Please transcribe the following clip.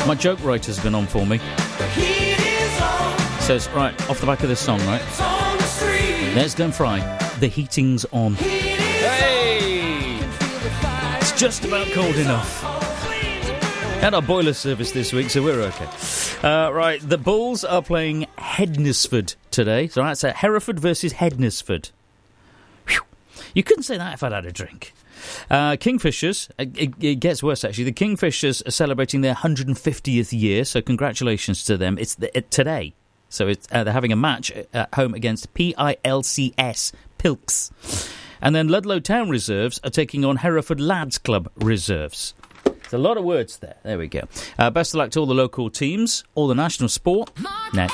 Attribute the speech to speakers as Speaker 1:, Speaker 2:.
Speaker 1: My joke writer's been on for me. Says, right, off the back of this song, right? There's Glenn Fry. The heating's on. Hey! It's just about cold enough. Had our boiler service this week, so we're okay. Right, the Bulls are playing Hednesford today. So that's Hereford versus Hednesford. Whew. You couldn't say that if I'd had a drink. Kingfishers, it gets worse actually. The Kingfishers are celebrating their 150th year, so congratulations to them. It's today. So they're having a match at home against PILCS, Pilks. And then Ludlow Town Reserves are taking on Hereford Lads Club Reserves. There's a lot of words there. There we go. Best of luck to all the local teams, all the national sport. Next.